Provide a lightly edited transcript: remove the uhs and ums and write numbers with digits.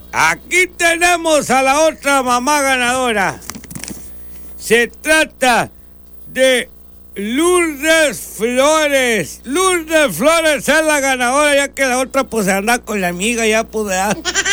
Aquí tenemos a la otra mamá ganadora. Se trata de Lourdes Flores. Lourdes Flores es la ganadora, ya que la otra pues anda con la amiga, ya pues.